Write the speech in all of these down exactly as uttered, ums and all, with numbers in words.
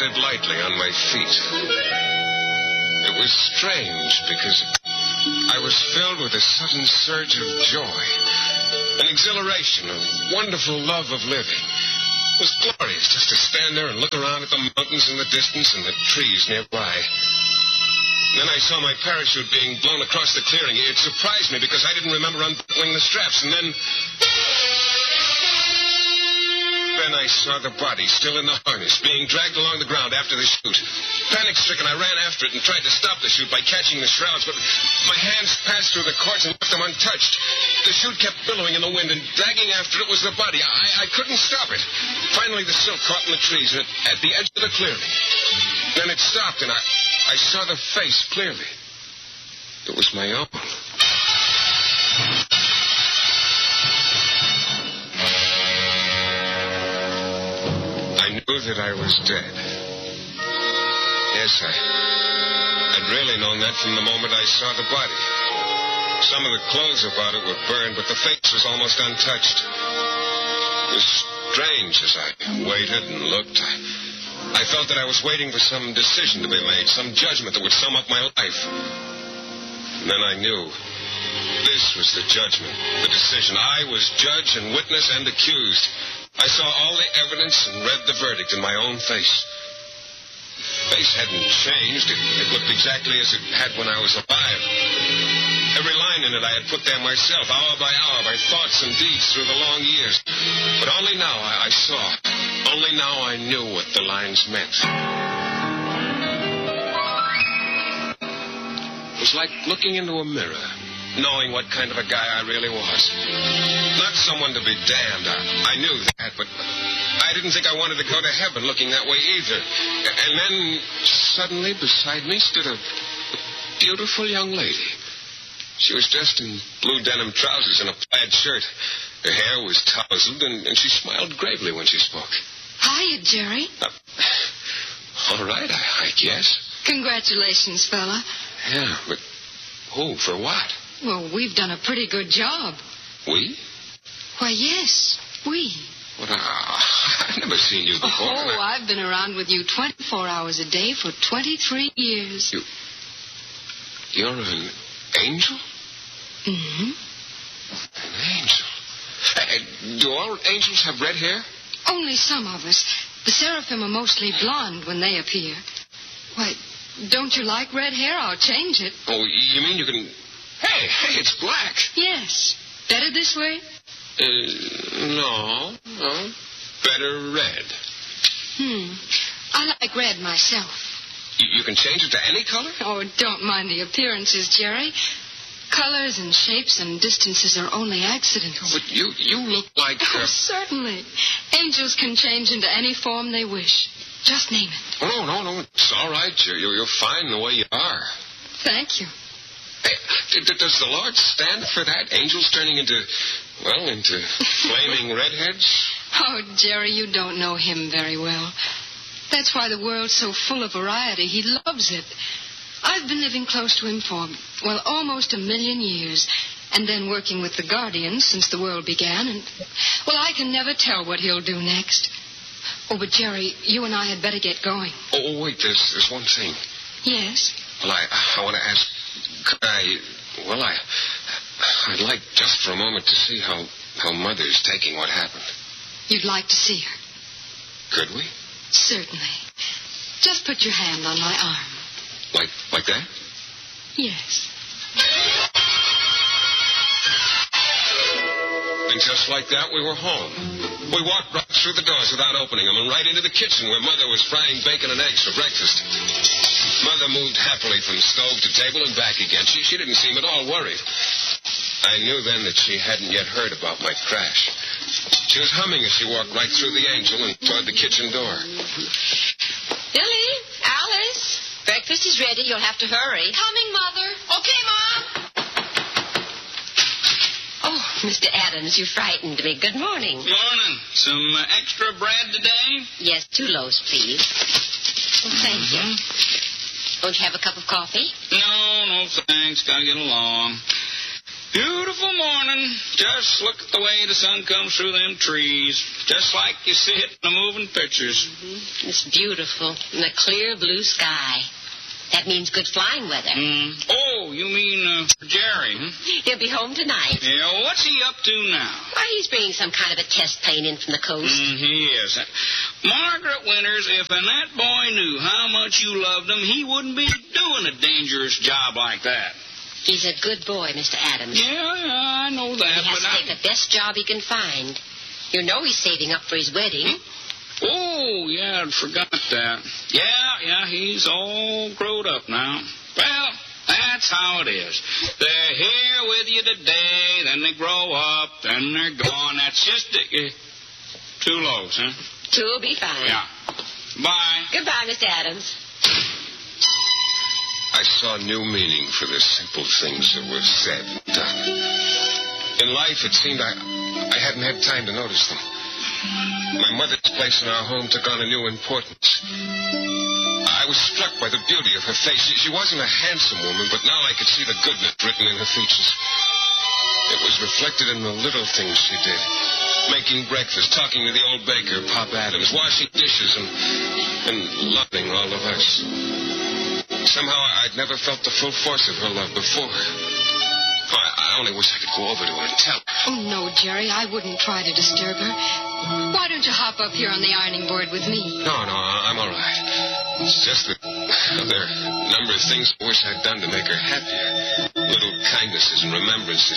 landed lightly on my feet. It was strange because I was filled with a sudden surge of joy, an exhilaration, a wonderful love of living. It was glorious just to stand there and look around at the mountains in the distance and the trees nearby. Then I saw my parachute being blown across the clearing. It surprised me because I didn't remember unbuckling the straps. And then... Then I saw the body still in the harness, being dragged along the ground after the chute. Panic-stricken, I ran after it and tried to stop the chute by catching the shrouds, but my hands passed through the cords and left them untouched. The chute kept billowing in the wind, and dragging after it was the body. I, I couldn't stop it. Finally, the silk caught in the trees and at the edge of the clearing. Then it stopped, and I, I saw the face clearly. It was my own. I knew that I was dead. Yes, I, I'd really known that from the moment I saw the body. Some of the clothes about it were burned, but the face was almost untouched. It was strange as I waited and looked. I, I felt that I was waiting for some decision to be made, some judgment that would sum up my life. And then I knew. This was the judgment, the decision. I was judge and witness and accused. I saw all the evidence and read the verdict in my own face. The face hadn't changed. It, it looked exactly as it had when I was alive. Every line in it I had put there myself, hour by hour, by thoughts and deeds through the long years. But only now I, I saw. Only now I knew what the lines meant. It was like looking into a mirror, knowing what kind of a guy I really was. Not someone to be damned. I, I knew that, but I didn't think I wanted to go to heaven looking that way either. And then suddenly beside me stood a beautiful young lady. She was dressed in blue denim trousers and a plaid shirt. Her hair was tousled, and, and she smiled gravely when she spoke. Hiya, Jerry. Uh, all right, I, I guess. Congratulations, fella. Yeah, but who, for what? Well, we've done a pretty good job. We? Why, yes, we. What? Uh, I've never seen you before. Oh, I... I've been around with you twenty-four hours a day for twenty-three years. You... You're an angel? Mm-hmm. An angel? Uh, do all angels have red hair? Only some of us. The seraphim are mostly blonde when they appear. Why, don't you like red hair? I'll change it. Oh, you mean you can... Hey, hey, it's black. Yes. Better this way? Uh, no, no. Better red. Hmm. I like red myself. You, you can change it to any color? Oh, don't mind the appearances, Jerry. Colors and shapes and distances are only accidents. Oh, but you, you look like... Uh... Oh, certainly. Angels can change into any form they wish. Just name it. Oh, no, no, no. It's all right. You're, you're fine the way you are. Thank you. Hey, does the Lord stand for that? Angels turning into, well, into flaming redheads? Oh, Jerry, you don't know him very well. That's why the world's so full of variety. He loves it. I've been living close to him for, well, almost a million years, and then working with the Guardians since the world began, and, well, I can never tell what he'll do next. Oh, but, Jerry, you and I had better get going. Oh, wait, there's, there's one thing. Yes? Well, I, I want to ask, could I, well, I, I'd like just for a moment to see how, how Mother's taking what happened. You'd like to see her? Could we? Certainly. Just put your hand on my arm. Like, like that? Yes. And just like that, we were home. We walked right through the doors without opening them and right into the kitchen where Mother was frying bacon and eggs for breakfast. Mother moved happily from stove to table and back again. She, she didn't seem at all worried. I knew then that she hadn't yet heard about my crash. She was humming as she walked right through the Angel and toward the kitchen door. Billy, Alice, breakfast is ready. You'll have to hurry. Coming, Mother. Okay, Mom. Oh, Mister Adams, you frightened me. Good morning. Morning. Some uh, extra bread today? Yes, two loaves, please. Well, thank mm-hmm. you. Won't you have a cup of coffee? No, no, thanks. Gotta get along. Beautiful morning. Just look at the way the sun comes through them trees. Just like you see it in the moving pictures. Mm-hmm. It's beautiful. And a clear blue sky. That means good flying weather. Mm. Oh, you mean uh, Jerry, huh? He'll be home tonight. Yeah, what's he up to now? Why, he's bringing some kind of a test plane in from the coast. Mm, he is. Margaret Winters, if that boy knew how much you loved him, he wouldn't be doing a dangerous job like that. He's a good boy, Mister Adams. Yeah, yeah, I know that. He has but to I... take the best job he can find. You know he's saving up for his wedding. Hmm? Oh, yeah, I'd forgot that. Yeah, yeah, he's all grown up now. Well, that's how it is. They're here with you today, then they grow up, then they're gone. That's just it. Uh, two lows, huh? Two will be fine. Yeah. Bye. Goodbye, Mister Adams. I saw new meaning for the simple things that were said and done. In life, it seemed I, I hadn't had time to notice them. My mother's place in our home took on a new importance. I was struck by the beauty of her face. She, she wasn't a handsome woman, but now I could see the goodness written in her features. It was reflected in the little things she did. Making breakfast, talking to the old baker, Pop Adams, washing dishes, and, and loving all of us. Somehow I'd never felt the full force of her love before. I, I only wish I could go over to her and tell her. Oh, no, Jerry, I wouldn't try to disturb her. Why don't you hop up here on the ironing board with me? No, no, I'm all right. It's just that there are a number of things I wish I'd done to make her happier. Little kindnesses and remembrances.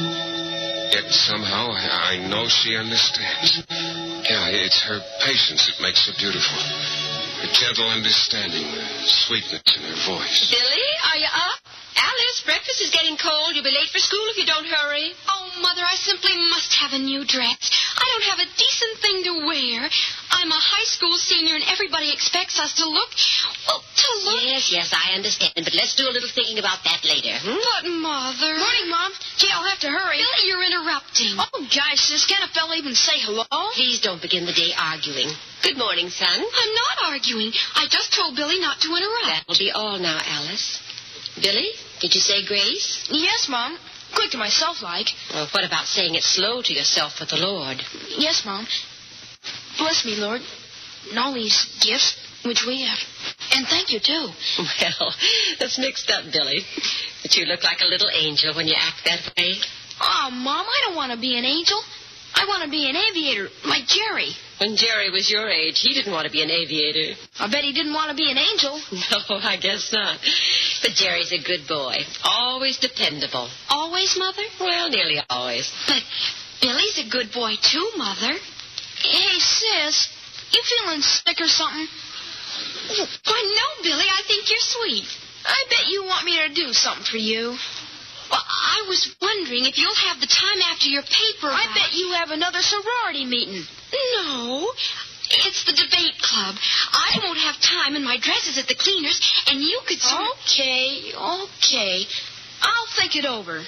Yet somehow I, I know she understands. Yeah, it's her patience that makes her beautiful. Her gentle understanding, the sweetness in her voice. Billy, are you up? Alice, breakfast is getting cold. You'll be late for school if you don't hurry. Oh, Mother, I simply must have a new dress. I don't have a decent thing to wear. I'm a high school senior, and everybody expects us to look, well, to look... Yes, yes, I understand, but let's do a little thinking about that later. Hmm? But, Mother... Morning, Mom. Gee, I'll have to hurry. Billy, you're interrupting. Oh, gosh, sis, can't a fella even say hello? Please don't begin the day arguing. Good morning, son. I'm not arguing. I just told Billy not to interrupt. That will be all now, Alice. Billy, did you say grace? Yes, Mom. Quick to myself, like. Well, what about saying it slow to yourself with the Lord? Yes, Mom. Bless me, Lord, and all these gifts which we have. And thank you, too. Well, that's mixed up, Billy. But you look like a little angel when you act that way. Oh, Mom, I don't want to be an angel. I want to be an aviator, like Jerry. When Jerry was your age, he didn't want to be an aviator. I bet he didn't want to be an angel. No, I guess not. But Jerry's a good boy. Always dependable. Always, Mother? Well, nearly always. But Billy's a good boy, too, Mother. Hey, sis, you feeling sick or something? Why, no, Billy, I think you're sweet. I bet you want me to do something for you. Well, I was wondering if you'll have the time after your paper. I route. bet you have another sorority meeting. No. It's the debate club. I won't have time, and my dress is at the cleaners, and you could sort of... Okay, okay. I'll think it over.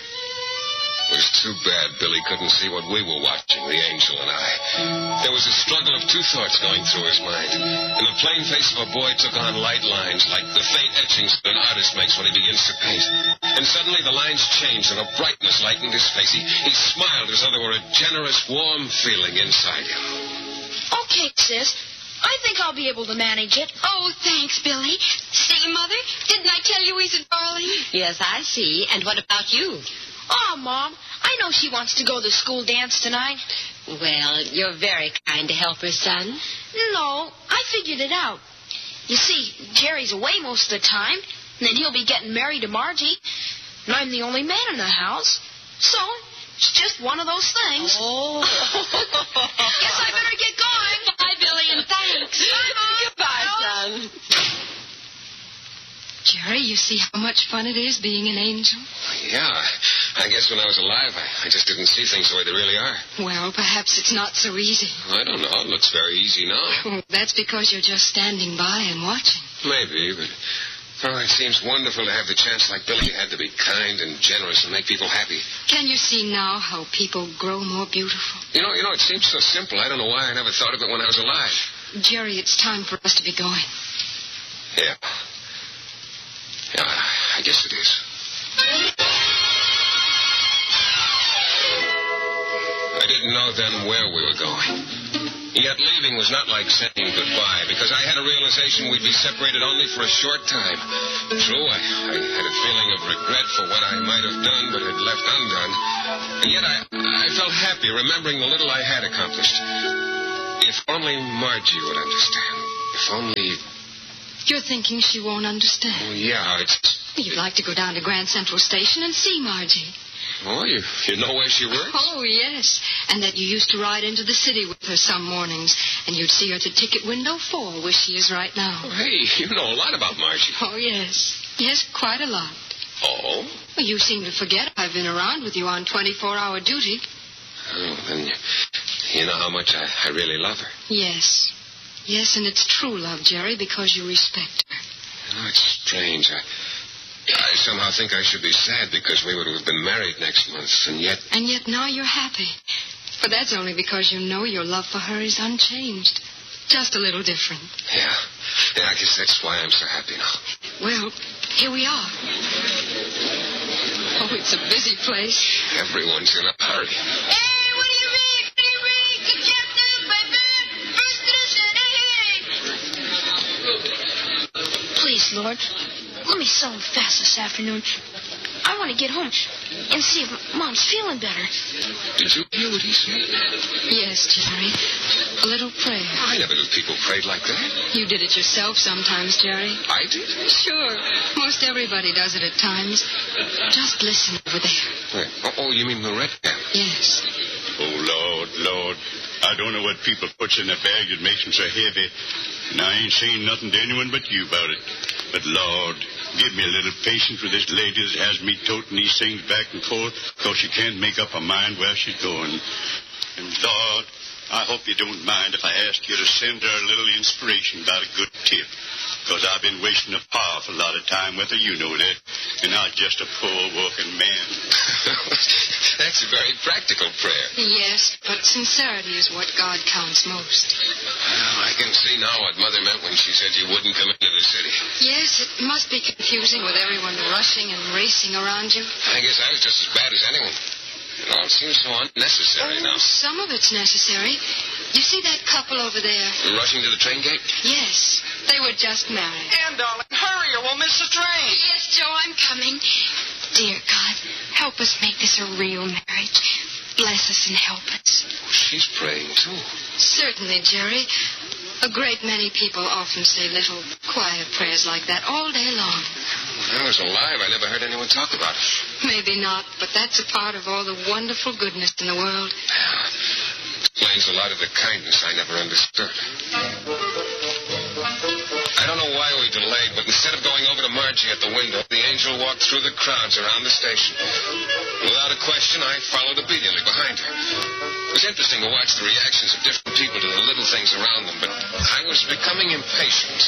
It was too bad Billy couldn't see what we were watching, the angel and I. There was a struggle of two thoughts going through his mind. And the plain face of a boy took on light lines, like the faint etchings that an artist makes when he begins to paint. And suddenly the lines changed, and a brightness lightened his face. He, he smiled as though there were a generous, warm feeling inside him. Okay, sis. I think I'll be able to manage it. Oh, thanks, Billy. See, Mother? Didn't I tell you he's a darling? Yes, I see. And what about you? Oh, Mom, I know she wants to go to the school dance tonight. Well, you're very kind to help her, son. No, I figured it out. You see, Jerry's away most of the time, and then he'll be getting married to Margie, and I'm the only man in the house. So, it's just one of those things. Oh. Guess I better get going. Bye, Billy, and thanks. Bye, Mom. Goodbye, son. Jerry, you see how much fun it is being an angel? Yeah, I guess when I was alive, I, I just didn't see things the way they really are. Well, perhaps it's not so easy. I don't know. It looks very easy now. That's because you're just standing by and watching. Maybe, but oh, it seems wonderful to have the chance like Billy had to be kind and generous and make people happy. Can you see now how people grow more beautiful? You know, you know, it seems so simple. I don't know why I never thought of it when I was alive. Jerry, it's time for us to be going. Yeah. Yeah, I guess it is. didn't know then where we were going. Yet leaving was not like saying goodbye, because I had a realization we'd be separated only for a short time. True, I, I had a feeling of regret for what I might have done but had left undone. And yet I, I felt happy remembering the little I had accomplished. If only Margie would understand. If only... You're thinking she won't understand? Oh, yeah, it's... You'd like to go down to Grand Central Station and see Margie. Oh, you, you know where she works? Oh, yes. And that you used to ride into the city with her some mornings, and you'd see her at the ticket window four, where she is right now. Oh, hey, you know a lot about Margie. Oh, yes. Yes, quite a lot. Oh? Well, you seem to forget I've been around with you on twenty-four hour duty. Oh, then you, you know how much I, I really love her. Yes. Yes, and it's true love, Jerry, because you respect her. You know, it's strange. I... I somehow think I should be sad because we would have been married next month, and yet... And yet now you're happy. But that's only because you know your love for her is unchanged. Just a little different. Yeah. Yeah, I guess that's why I'm so happy now. Well, here we are. Oh, it's a busy place. Everyone's in a hurry. Hey, what do you mean? What do you mean? Get kept up, baby. First edition, hey. Please, Lord. Let me sell them fast this afternoon. I want to get home and see if Mom's feeling better. Did you hear what he said? Yes, Jerry. A little prayer. I never knew people prayed like that. You did it yourself sometimes, Jerry. I did? Sure. Most everybody does it at times. Just listen over there. Where? Oh, oh, you mean the red cap? Yes. Oh, Lord, Lord. I don't know what people puts in their bag that makes them so heavy. And I ain't saying nothing to anyone but you about it. But, Lord, give me a little patience with this lady that has me toting these things back and forth because she can't make up her mind where she's going. And, Lord, I hope you don't mind if I ask you to send her a little inspiration about a good tip. Because I've been wasting a powerful lot of time with her, you know that. And I'm just a poor working man. That's a very practical prayer. Yes, but sincerity is what God counts most. Well, I can see now what Mother meant when she said you wouldn't come into the city. Yes, it must be confusing with everyone rushing and racing around you. I guess I was just as bad as anyone. It all seems so unnecessary oh, now. Some of it's necessary. You see that couple over there? Rushing to the train gate? Yes. They were just married. Ann, darling, hurry or we'll miss the train. Yes, Joe, I'm coming. Dear God, help us make this a real marriage. Bless us and help us. Oh, she's praying, too. Certainly, Jerry. A great many people often say little quiet prayers like that all day long. When I was alive, I never heard anyone talk about it. Maybe not, but that's a part of all the wonderful goodness in the world. Yeah. Explains a lot of the kindness I never understood. I don't know why we delayed, but instead of going over to Margie at the window, the angel walked through the crowds around the station. Without a question, I followed obediently behind her. It was interesting to watch the reactions of different people to the little things around them, but I was becoming impatient.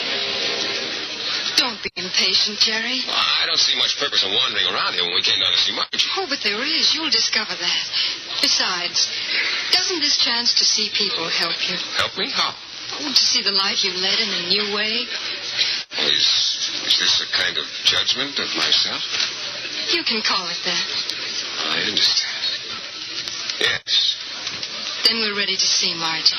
Don't be impatient, Jerry. Well, I don't see much purpose in wandering around here when we came down to see Margie. Oh, but there is. You'll discover that. Besides, doesn't this chance to see people help you? Help me? How? Oh, to see the life you led in a new way. Well, is, is this a kind of judgment of myself? You can call it that. I understand. Yes. Then we're ready to see Margie.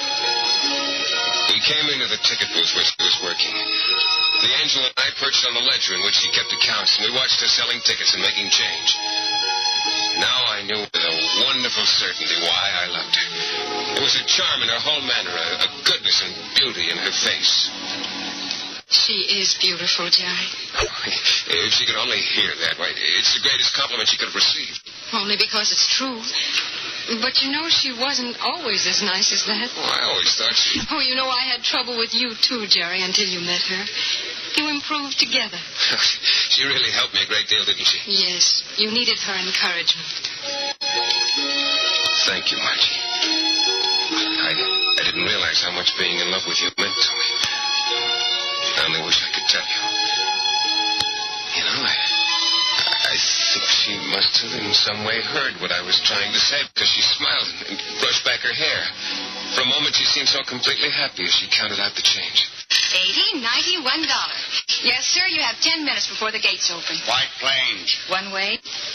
We came into the ticket booth where she was working. The angel and I perched on the ledger in which she kept accounts, and we watched her selling tickets and making change. Now I knew with a wonderful certainty why I loved her. There was a charm in her whole manner, a, a goodness and beauty in her face. She is beautiful, Jerry. If she could only hear that, why, it's the greatest compliment she could have received. Only because it's true. But you know she wasn't always as nice as that. Oh, I always thought she... Oh, you know I had trouble with you, too, Jerry, until you met her. You improved together. She really helped me a great deal, didn't she? Yes. You needed her encouragement. Thank you, Margie. I, I didn't realize how much being in love with you meant to me. I only wish I could tell you. You know, I... I think she must have in some way heard what I was trying to say because she smiled and brushed back her hair. For a moment, she seemed so completely happy as she counted out the change. Eighty, ninety-one dollars. Yes, sir, you have ten minutes before the gates open. White Plains. One way.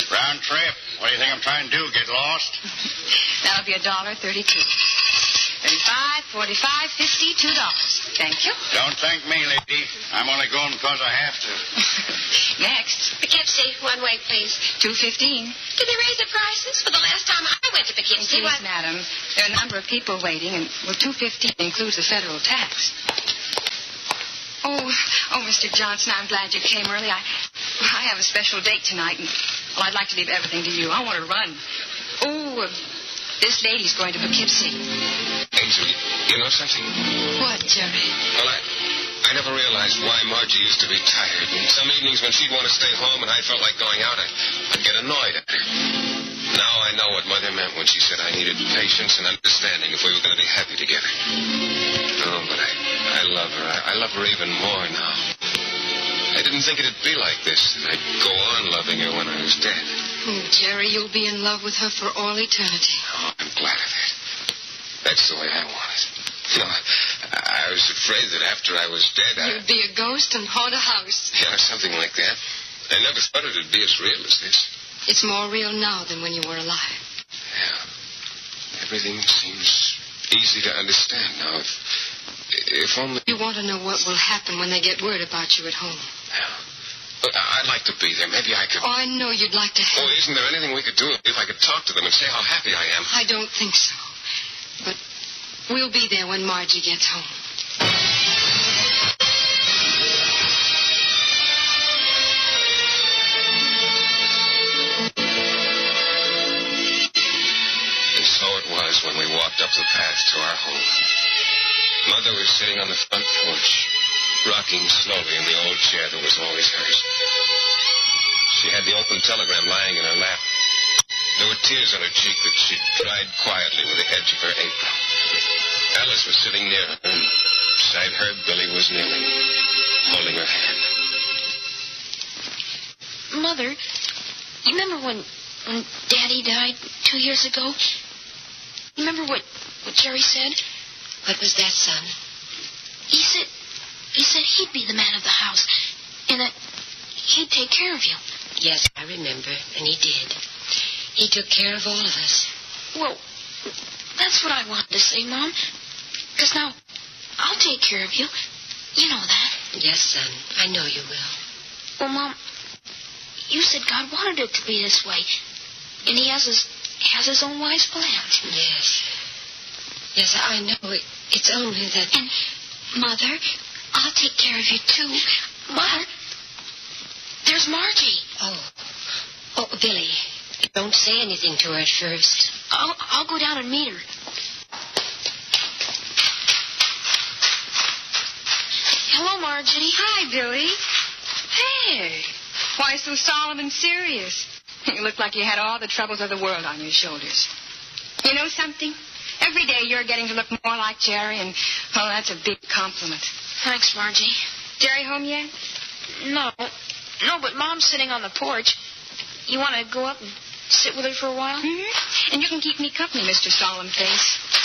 Round trip. What do you think I'm trying to do, get lost? That'll be a dollar thirty-two. Thirty-five, forty-five, fifty, two dollars. Thank you. Don't thank me, lady. I'm only going because I have to. Next. Poughkeepsie, one way, please. Two fifteen. Did they raise the prices? For the last time I went to Poughkeepsie, Please, what? madam. There are a number of people waiting, and well, two fifteen includes the federal tax. Oh, oh, Mister Johnson, I'm glad you came early. I, I have a special date tonight, and well, I'd like to leave everything to you. I want to run. Oh, uh, this lady's going to Poughkeepsie. Angel, you know something? What, Jerry? Well, I, I never realized why Margie used to be tired. And some evenings when she'd want to stay home and I felt like going out, I, I'd get annoyed at her. Now I know what Mother meant when she said I needed patience and understanding if we were going to be happy together. No, but I, I love her. I, I love her even more now. I didn't think it'd be like this. I'd go on loving her when I was dead. Oh, Jerry, you'll be in love with her for all eternity. Oh, I'm glad of it. That's the way I want it. You know, I, I was afraid that after I was dead, I... You'd be a ghost and haunt a house. Yeah, something like that. I never thought it'd be as real as this. It's more real now than when you were alive. Yeah. Everything seems easy to understand now. If, if only... You want to know what will happen when they get word about you at home. Yeah. But I'd like to be there. Maybe I could... Oh, I know you'd like to help. Oh, isn't there anything we could do if I could talk to them and say how happy I am? I don't think so. But we'll be there when Margie gets home. And so it was when we walked up the path to our home. Mother was sitting on the front porch, rocking slowly in the old chair that was always hers. She had the open telegram lying in her lap. There were tears on her cheek that she dried quietly with the edge of her apron. Alice was sitting near her, and beside her, Billy was kneeling, holding her hand. Mother, you remember when, when Daddy died two years ago? You remember what, what Jerry said? What was that, son? He said, he said he'd be the man of the house, and that he'd take care of you. Yes, I remember, and he did. He took care of all of us. Well, that's what I wanted to say, Mom. Because now, I'll take care of you. You know that. Yes, son, I know you will. Well, Mom, you said God wanted it to be this way. And he has his, has his own wise plans. Yes. Yes, I know. It, it's only that... And, Mother, I'll take care of you, too. Mother, there's Margie. Oh. Oh, Billy, don't say anything to her at first. I'll, I'll go down and meet her. Hello, Margie. Hi, Billy. Hey. Why so solemn and serious? You look like you had all the troubles of the world on your shoulders. You know something? Every day you're getting to look more like Jerry, and, oh, that's a big compliment. Thanks, Margie. Jerry home yet? No. No, but Mom's sitting on the porch. You want to go up and sit with her for a while? Mm-hmm. And you can keep me company, Mister Solemn Face.